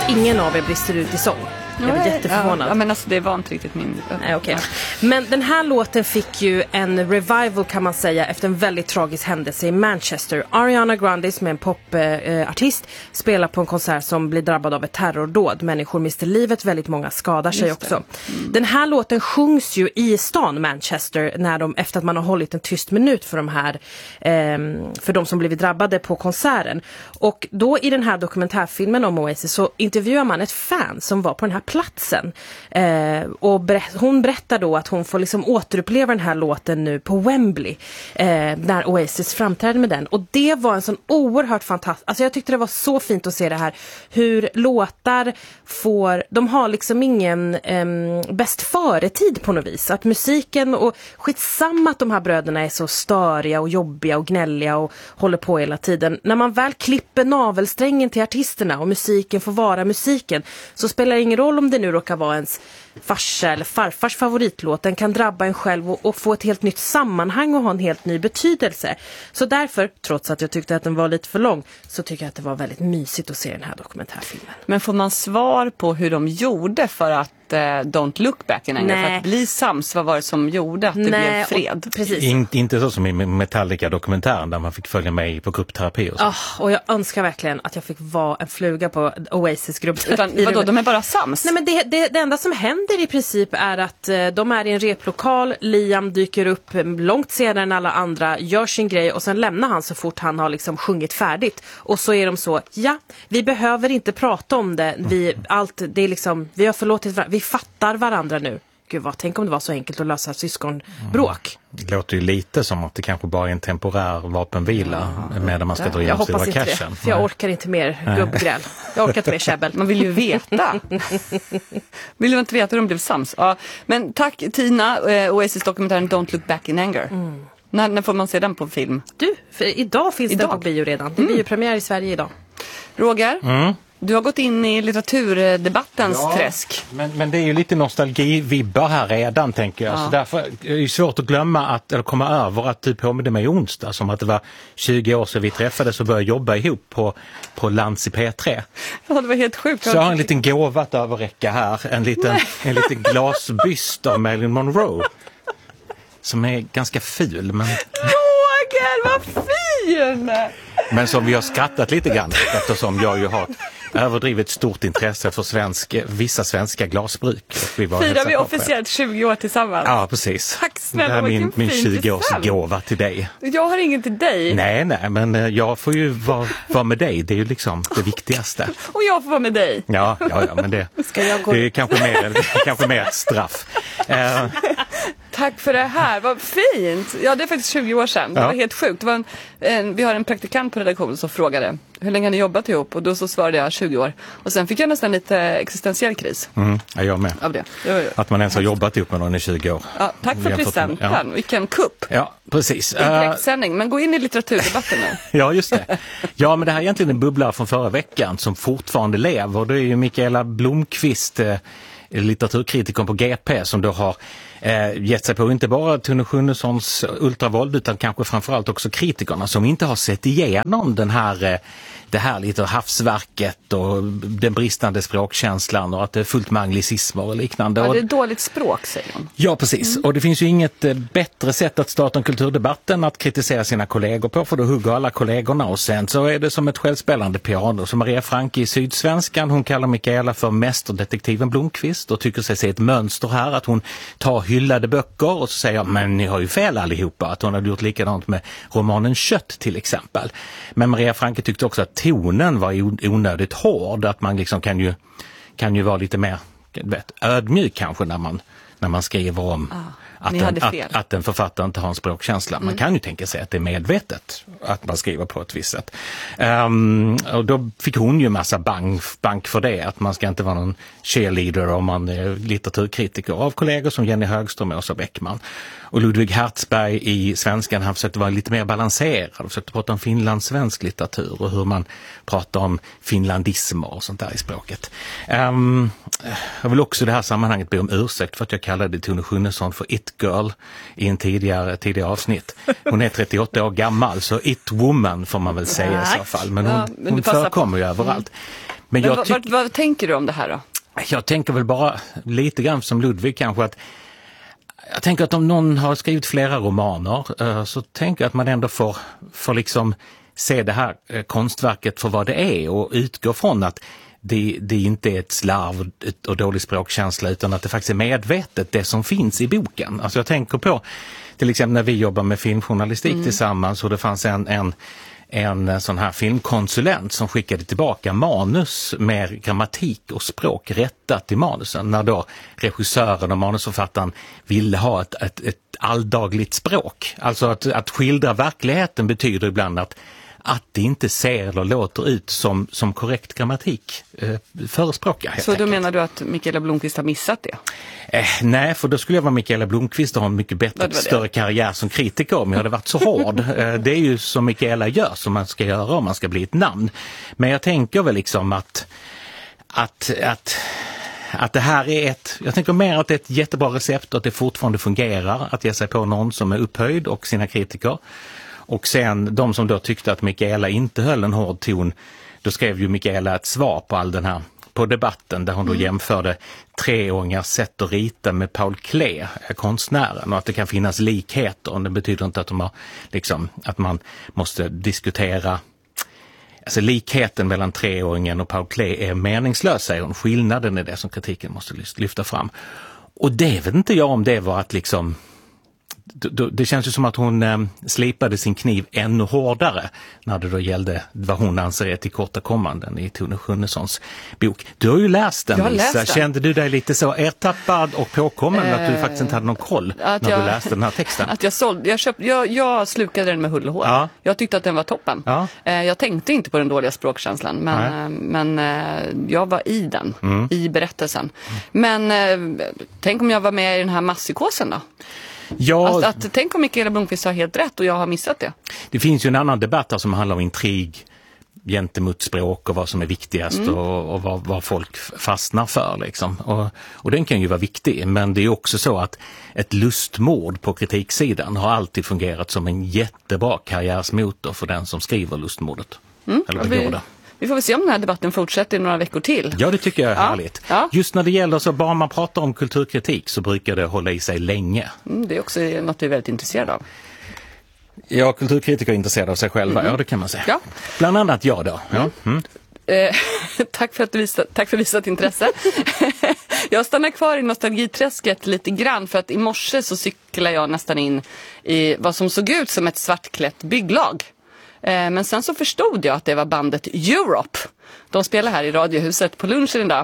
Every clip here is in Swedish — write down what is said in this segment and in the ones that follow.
ingen av er brister ut i sång. Jag var jätteförvånad. Ja, men alltså det var inte riktigt min... Nej, okay. Men den här låten fick ju en revival kan man säga efter en väldigt tragisk händelse i Manchester. Ariana Grande som är en popartist spelar på en konsert som blir drabbad av ett terrordåd. Människor mister livet, väldigt många skadar sig också. Den här låten sjungs ju i stan Manchester efter att man har hållit en tyst minut för de här för de som blivit drabbade på konserten. Och då i den här dokumentärfilmen om Oasis så intervjuar man ett fan som var på den här platsen. Och hon berättar då att hon får liksom återuppleva den här låten nu på Wembley när Oasis framträdde med den. Och det var en sån oerhört fantastisk... Alltså jag tyckte det var så fint att se det här. Hur låtar de har liksom ingen bäst före-tid på något vis. Att musiken och skitsamma att de här bröderna är så störiga och jobbiga och gnälliga och håller på hela tiden. När man väl klipper navelsträngen till artisterna och musiken får vara musiken så spelar det ingen roll om det nu råkar vara ens farsa eller farfars favoritlåt. Den kan drabba en själv och få ett helt nytt sammanhang och ha en helt ny betydelse. Så därför, trots att jag tyckte att den var lite för lång, så tycker jag att det var väldigt mysigt att se den här dokumentärfilmen. Men får man svar på hur de gjorde för att Don't Look Back in Anger, för att bli sams? Vad var det som gjorde att det blev fred? Precis. Inte så som i Metallica-dokumentären där man fick följa med på gruppterapi och så. Och jag önskar verkligen att jag fick vara en fluga på Oasis-gruppen. Utan vadå, de är bara sams? Nej, men det enda som händer i princip är att de är i en replokal, Liam dyker upp långt senare än alla andra, gör sin grej och sen lämnar han så fort han har liksom sjungit färdigt. Och så är de så, vi behöver inte prata om det, vi har förlåtit varandra, vi fattar varandra nu. Gud tänk om det var så enkelt att lösa syskonbråk. Det låter ju lite som att det kanske bara är en temporär vapenvila medan man ska dra igen stora cashen. Jag hoppas inte det, för jag orkar inte mer gubbgräl. Jag orkar inte mer käbbel. Man vill ju veta. Vill du inte veta hur de blev sams? Ja. Men tack Tina, Oasis-dokumentären Don't Look Back in Anger. När får man se den på film? Idag finns den på bio redan. Det blir ju premiär i Sverige idag. Roger? Du har gått in i litteraturdebattens träsk. Men det är ju lite nostalgivibbar här redan, tänker jag. Så därför är det svårt att glömma eller komma över att du påminner mig onsdag som att det var 20 år sedan vi träffades och började jobba ihop på Lans i P3. Ja, det var helt sjukt. Så jag har en liten gåva att överräcka här. En liten glasbyst av Marilyn Monroe. Som är ganska ful, men... Roger, vad fin! Men som vi har skrattat lite grann eftersom jag ju har överdrivet stort intresse för vissa svenska glasbruk. Firar vi officiellt 20 år tillsammans? Ja, precis. Tack snälla, det är min 20-årsgåva till dig. Jag har ingen till dig. Nej, men jag får ju vara med dig. Det är ju liksom det viktigaste. Och jag får vara med dig. Ja, men det är kanske mer straff. Tack för det här, vad fint. Ja, det är faktiskt 20 år sedan. Det var helt sjukt. Det var vi har en praktikant på redaktionen som frågade hur länge har ni jobbat ihop? Och då så svarade jag 20 år. Och sen fick jag nästan lite existentiell kris. Jag med. Av det. Att man ens har jobbat ihop med någon i 20 år. Ja, tack för presenten. Ja. Vilken kupp. Ja, precis. Direktsändning, men gå in i litteraturdebatten nu. Ja, just det. Ja, men det här är egentligen en bubbla från förra veckan som fortfarande lever. Det är ju Mikaela Blomqvist, litteraturkritiker på GP, som då har gett sig på inte bara Tone Schunnessons ultravåld utan kanske framförallt också kritikerna som inte har sett igenom det här lite havsverket och den bristande språkkänslan och att det är fullt med anglicismer och liknande. Ja, det är dåligt språk, säger hon. Ja, precis. Och det finns ju inget bättre sätt att starta en kulturdebatt än att kritisera sina kollegor på, för då hugger alla kollegorna och sen så är det som ett självspelande piano. Så Maria Franke i Sydsvenskan, hon kallar Mikaela för mästerdetektiven Blomqvist och tycker sig se ett mönster här, att hon tar hyllade böcker och så säger men ni har ju fel allihopa, att hon hade gjort likadant med romanen Kött till exempel. Men Maria Franke tyckte också att tonen var onödigt hård, att man liksom kan ju vara lite mer ödmjuk kanske när man skriver om att en författare inte har en språkkänsla. Man kan ju tänka sig att det är medvetet att man skriver på ett visst sätt. Och då fick hon ju massa bank för det, att man ska inte vara någon cheerleader om man är litteraturkritiker, av kollegor som Jenny Högström och Åsa Bäckman. Och Ludvig Hertzberg i Svenskan, han försökte vara lite mer balanserad och försökte prata om finlandssvensk litteratur och hur man pratar om finlandismer och sånt där i språket. Jag vill också i det här sammanhanget be om ursäkt för att jag kallade Tone Schunnesson för It Girl i en tidigare avsnitt. Hon är 38 år gammal, så It Woman får man väl säga i så fall. Men hon förekommer ju överallt. Men vad tänker du om det här då? Jag tänker väl bara lite grann som Ludvig kanske att jag tänker att om någon har skrivit flera romaner så tänker jag att man ändå får liksom se det här konstverket för vad det är och utgå från att det inte är ett slarv och dålig språkkänsla utan att det faktiskt är medvetet det som finns i boken. Alltså jag tänker på till exempel när vi jobbar med filmjournalistik tillsammans och det fanns en sån här filmkonsulent som skickade tillbaka manus med grammatik och språk rättat i manusen när då regissören och manusförfattaren ville ha ett alldagligt språk. Alltså att skildra verkligheten betyder ibland att det inte ser eller låter ut som korrekt grammatik förespråkar. Så då menar du att Mikaela Blomqvist har missat det? Nej, för då skulle jag vara Mikaela Blomqvist och ha en mycket bättre, större karriär som kritiker om jag hade varit så hård. Det är ju som Mikaela gör, som man ska göra om man ska bli ett namn. Men jag tänker väl liksom att det här är jag tänker mer att det är ett jättebra recept och att det fortfarande fungerar att ge sig på någon som är upphöjd och sina kritiker. Och sen de som då tyckte att Mikaela inte höll en hård ton, då skrev ju Mikaela ett svar på all den här, på debatten där hon då jämförde 3-åringars sätt att rita med Paul Klee, konstnären, och att det kan finnas likheter. Och det betyder inte att att man måste diskutera, alltså likheten mellan 3-åringen och Paul Klee är meningslös, säger hon. Skillnaden är det som kritiken måste lyfta fram. Och det vet inte jag om det var att det känns ju som att hon slipade sin kniv ännu hårdare när det då gällde vad hon anser är tillkortakommanden i Tone Schunnessons bok. Du har ju läst den, Lisa. Kände du dig lite så ertappad och påkommen att du faktiskt inte hade någon koll när du läste den här texten? Att jag slukade den med hull och hår. Ja. Jag tyckte att den var toppen. Ja. Jag tänkte inte på den dåliga språkkänslan, men jag var i den, i berättelsen. Men tänk om jag var med i den här masspsykosen då? Ja, tänk om Mikaela Blomqvist har helt rätt och jag har missat det. Det finns ju en annan debatt här som handlar om intrig gentemot språk och vad som är viktigast och vad folk fastnar för liksom. Och den kan ju vara viktig, men det är också så att ett lustmord på kritiksidan har alltid fungerat som en jättebra karriärsmotor för den som skriver lustmordet. Eller vad går det? Vi får väl se om den här debatten fortsätter i några veckor till. Ja, det tycker jag är härligt. Ja. Just när det gäller så bara man pratar om kulturkritik så brukar det hålla i sig länge. Det är också något vi är väldigt intresserade av. Ja, kulturkritiker är intresserade av sig själva, ja det kan man säga. Ja. Bland annat jag då. Ja. Tack för visat intresse. Jag stannar kvar i nostalgiträsket lite grann för att i morse så cyklade jag nästan in i vad som såg ut som ett svartklätt bygglag. Men sen så förstod jag att det var bandet Europe. De spelar här i Radiohuset på lunchen idag,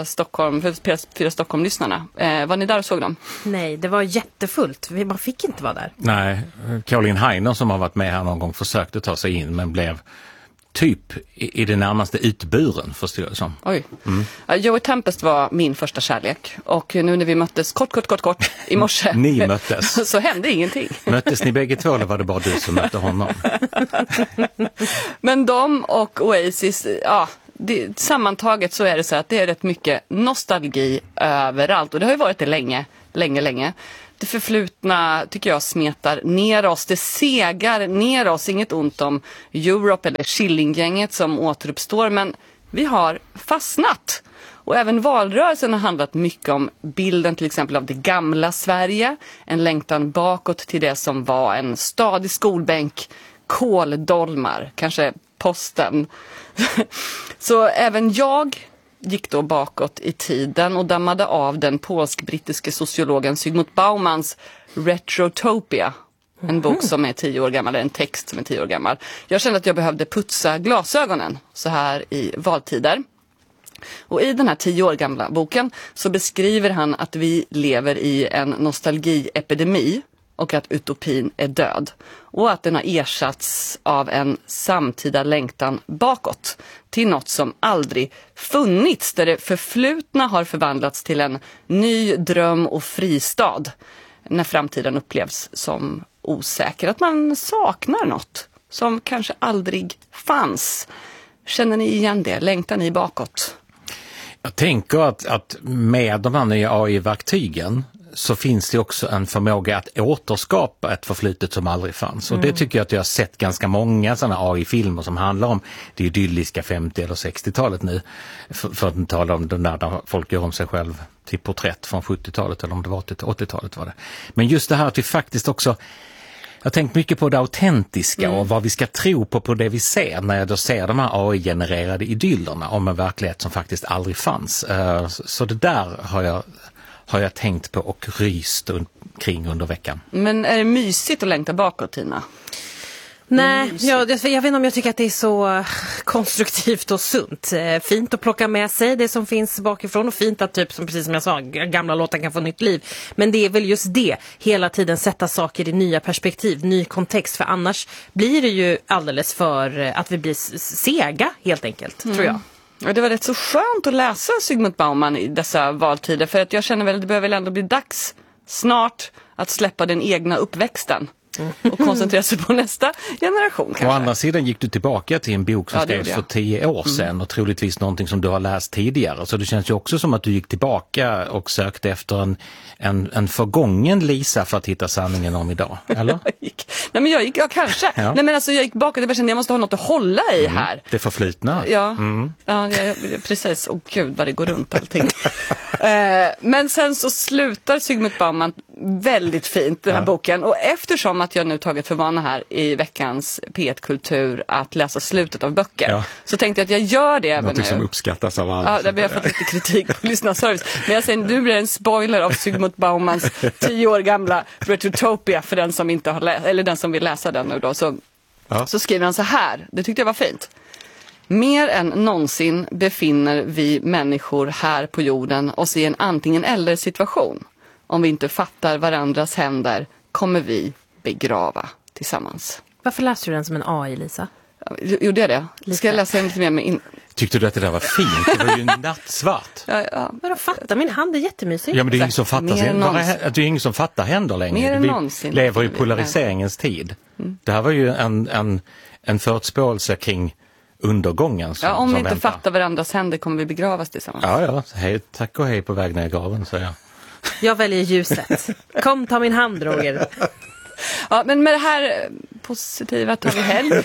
P4 Stockholm-lyssnarna. Var ni där och såg dem? Nej, det var jättefullt. Man fick inte vara där. Nej, Caroline Heiner som har varit med här någon gång försökte ta sig in men blev typ i det närmaste utburen, förstår jag som. Oj. Joey Tempest var min första kärlek. Och nu när vi möttes kort i morse. Ni möttes. Så hände ingenting. Möttes ni bägge två eller var det bara du som mötte honom? Men de och Oasis, sammantaget så är det så att det är rätt mycket nostalgi överallt. Och det har ju varit det länge. Det förflutna tycker jag smetar ner oss, det segar ner oss, inget ont om Europe eller Killinggänget som återuppstår, men vi har fastnat. Och även valrörelsen har handlat mycket om bilden till exempel av det gamla Sverige, en längtan bakåt till det som var en stadig skolbänk, kåldolmar, kanske posten. Så även jag gick då bakåt i tiden och dammade av den polsk-brittiske sociologen Zygmunt Baumans Retrotopia. En bok som är 10 år gammal, eller en text som är 10 år gammal. Jag kände att jag behövde putsa glasögonen så här i valtider. Och i den här 10 år gamla boken så beskriver han att vi lever i en nostalgiepidemi och att utopin är död. Och att den har ersatts av en samtida längtan bakåt till något som aldrig funnits, där det förflutna har förvandlats till en ny dröm och fristad när framtiden upplevs som osäker. Att man saknar något som kanske aldrig fanns. Känner ni igen det? Längtar ni bakåt? Jag tänker att med de här nya AI-verktygen så finns det också en förmåga att återskapa ett förflutet som aldrig fanns. Och det tycker jag att jag har sett ganska många sådana AI-filmer som handlar om det idylliska 50- eller 60-talet nu. För att inte tala om den där folk gör om sig själv till porträtt från 70-talet eller om det var 80-talet var det. Men just det här att vi faktiskt också, jag har tänkt mycket på det autentiska och vad vi ska tro på det vi ser när jag då ser de här AI-genererade idyllerna om en verklighet som faktiskt aldrig fanns. Så det där har jag tänkt på och ryst kring under veckan. Men är det mysigt att längta bakåt, Tina? Nej, jag vet inte om jag tycker att det är så konstruktivt och sunt. Fint att plocka med sig det som finns bakifrån och fint att typ, som precis som jag sa, gamla låtar kan få nytt liv. Men det är väl just det, hela tiden sätta saker i nya perspektiv, ny kontext. För annars blir det ju alldeles för att vi blir sega helt enkelt, tror jag. Och det var rätt så skönt att läsa Zygmunt Bauman i dessa valtider, för att jag känner väl att det behöver ändå bli dags snart att släppa den egna uppväxten och koncentrera sig på nästa generation kanske. Å andra sidan gick du tillbaka till en bok som skrevs för 10 år sedan och troligtvis någonting som du har läst tidigare. Så det känns ju också som att du gick tillbaka och sökte efter en förgången Lisa för att hitta sanningen om idag, eller? Jag gick kanske. Ja. Nej, men alltså jag gick bakåt, jag kände jag måste ha något att hålla i här. Det förflutna. Ja, precis. Och gud vad det går runt allting. Men sen så slutar Zygmunt Bauman väldigt fint den här boken, och eftersom att jag nu tagit för vana här i veckans P1-kultur att läsa slutet av böcker, så tänkte jag att jag gör det även nu. Något som uppskattas av alla. Ja, där har jag fått lite kritik på lyssnarservice. Men jag säger, nu blir det en spoiler av Zygmunt Baumans 10 år gamla Retrotopia för den som inte har eller den som vill läsa den nu då. Så skriver han så här, det tyckte jag var fint. Mer än någonsin befinner vi människor här på jorden oss i en antingen eller situation. Om vi inte fattar varandras händer kommer vi begrava tillsammans. Varför läser du den som en AI, Lisa? Gjorde jag det? Ska jag läsa lite mer med Tyckte du att det där var fint? Det var ju nattsvart. Ja. Fatta min hand är jättemysig. Ja, men det är ingen som fattar det är ingen som fattar händer längre. Mer än vi någonsin. Lever i polariseringens tid. Det här var ju en förutspåelse kring undergången som om vi inte väntar. fattar varandras händer kommer vi begravas tillsammans. Ja, hej, tack och hej på väg ner i graven, säger jag. Jag väljer ljuset. Kom, ta min hand, Roger. Ja, men med det här positiva tar vi helg.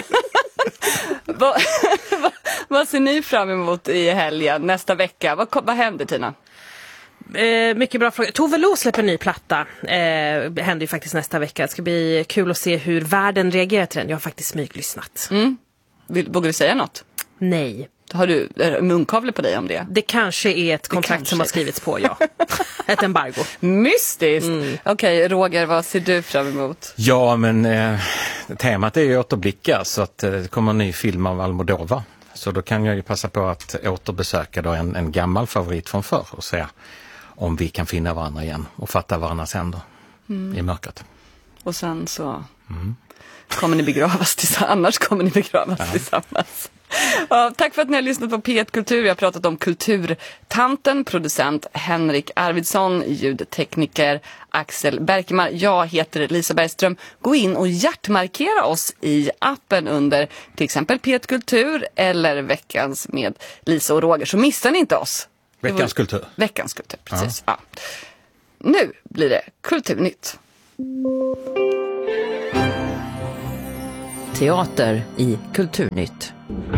Vad ser ni fram emot i helgen nästa vecka? Vad händer, Tina? Mycket bra fråga. Tove Lo släpper en ny platta. Händer ju faktiskt nästa vecka. Det ska bli kul att se hur världen reagerar till den. Jag har faktiskt smyglyssnat. Vågar du säga något? Nej. Har du munkavle på dig om det? Det kanske är ett kontrakt som har skrivits på, ja. Ett embargo. Mystiskt! Okej, Roger, vad ser du fram emot? Ja, men temat är ju återblickar, så att det kommer en ny film av Almodovar. Så då kan jag ju passa på att återbesöka då en gammal favorit från förr och se om vi kan finna varandra igen och fatta varandras händer i mörkret. Och sen så kommer ni begravas tillsammans, annars kommer ni begravas tillsammans. Ja, tack för att ni har lyssnat på P1 Kultur. Vi har pratat om kulturtanten, producent Henrik Arvidsson, ljudtekniker Axel Berkemar. Jag heter Lisa Bergström. Gå in och hjärtmarkera oss i appen under till exempel P1 Kultur eller Veckans med Lisa och Roger, så missar ni inte oss. Veckans kultur. Veckans kultur, precis. Ja. Nu blir det Kulturnytt. Teater i Kulturnytt.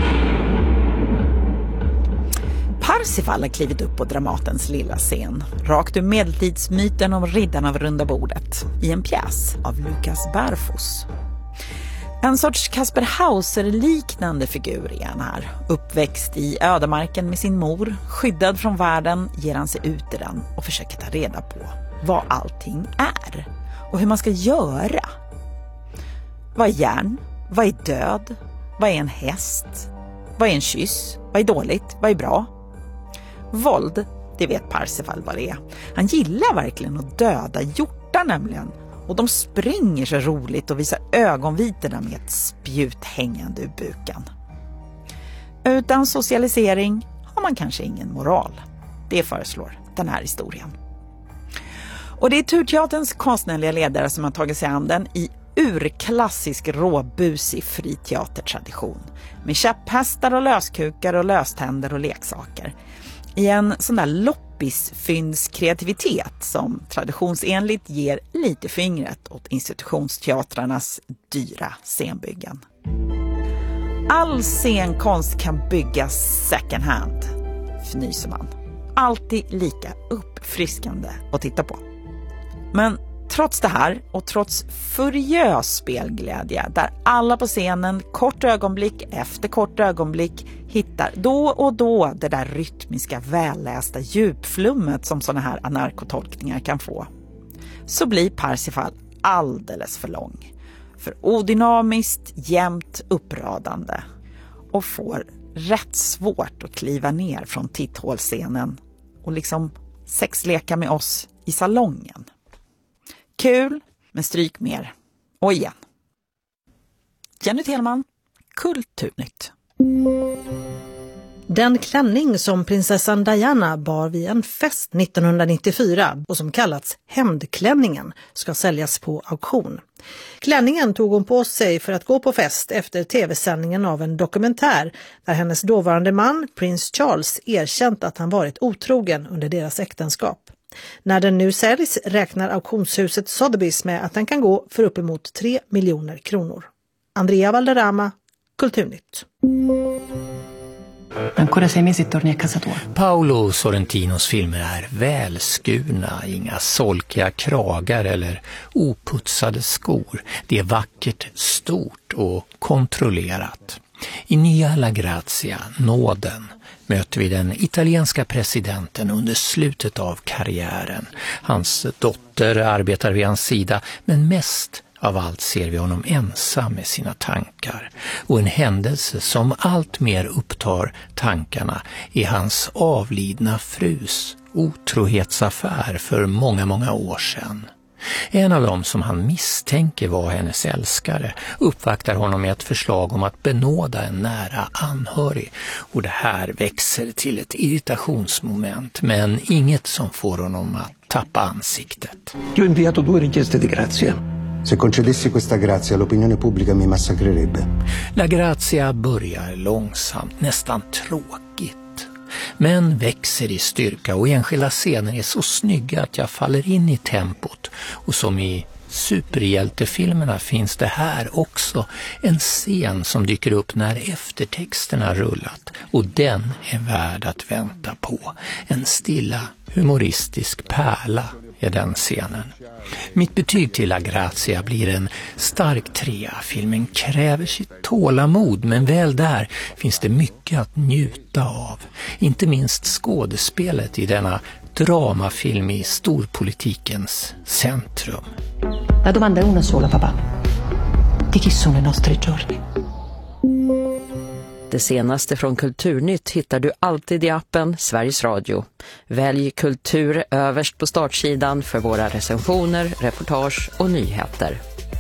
Parsifal har klivit upp på Dramatens lilla scen, rakt ur medeltidsmyten om riddarna av runda bordet, i en pjäs av Lukas Barfus. En sorts Kasper Hauser-liknande figur är han här. Uppväxt i ödemarken med sin mor, skyddad från världen, ger han sig ut i den och försöker ta reda på vad allting är och hur man ska göra. Vad är järn? Vad är död? Vad är en häst? Vad är en kyss? Vad är dåligt? Vad är bra? Våld, det vet Parsifal vad det är. Han gillar verkligen att döda hjortar nämligen. Och de springer så roligt och visar ögonvitorna med ett spjut hängande ur buken. Utan socialisering har man kanske ingen moral. Det föreslår den här historien. Och det är Turteaterns konstnärliga ledare som har tagit sig an den i urklassisk råbusig friteatertradition. Med käpphästar och löskukar och löständer och leksaker. I en sån där loppisfyndskreativitet som traditionsenligt ger lite fingret åt institutionsteatrarnas dyra scenbyggen. All scenkonst kan byggas second hand, fnyser man. Alltid lika uppfriskande att titta på. Men trots det här och trots furiös spelglädje där alla på scenen kort ögonblick efter kort ögonblick hittar då och då det där rytmiska vällästa djupflummet som såna här anarkotolkningar kan få, så blir Parsifal alldeles för lång. För odynamiskt, jämnt uppradande och får rätt svårt att kliva ner från titthålscenen och liksom sexleka med oss i salongen. Kul, men stryk mer. Och igen. Jenny Thelman, Kulturnytt. Den klänning som prinsessan Diana bar vid en fest 1994 och som kallats hämndklänningen ska säljas på auktion. Klänningen tog hon på sig för att gå på fest efter tv-sändningen av en dokumentär där hennes dåvarande man, prins Charles, erkänt att han varit otrogen under deras äktenskap. När den nu säljs räknar auktionshuset Sotheby's med att den kan gå för uppemot 3 miljoner kronor. Andrea Valderrama, Kulturnytt. Ancora 6 mesi torni a casa tua. Paolo Sorrentinos filmer är välskurna, inga solkiga kragar eller oputsade skor. Det är vackert, stort och kontrollerat. I Nya La Grazia, Nåden, möter vi den italienska presidenten under slutet av karriären. Hans dotter arbetar vid hans sida, men mest av allt ser vi honom ensam med sina tankar. Och en händelse som allt mer upptar tankarna är hans avlidna frus otrohetsaffär för många, många år sedan. En av dem som han misstänker var hennes älskare uppvaktar honom med ett förslag om att benåda en nära anhörig. Och det här växer till ett irritationsmoment, men inget som får honom att tappa ansiktet. Io ho inviato 2 richieste di grazia. Se concedessi questa grazia, l'opinione pubblica mi massacrerebbe. La Grazia börjar långsamt, nästan tråkigt. Men växer i styrka och enskilda scener är så snygga att jag faller in i tempot. Och som i superhjältefilmerna finns det här också en scen som dyker upp när eftertexterna rullat. Och den är värd att vänta på. En stilla, humoristisk pärla är den scenen. Mitt betyg till La Grazia blir en stark 3. Filmen kräver sitt tålamod, men väl där finns det mycket att njuta av. Inte minst skådespelet i denna dramafilm i storpolitikens centrum. La domanda è una sola, papà. Di chi sono i nostri giorni? Det senaste från Kulturnytt hittar du alltid i appen Sveriges Radio. Välj kultur överst på startsidan för våra recensioner, reportage och nyheter.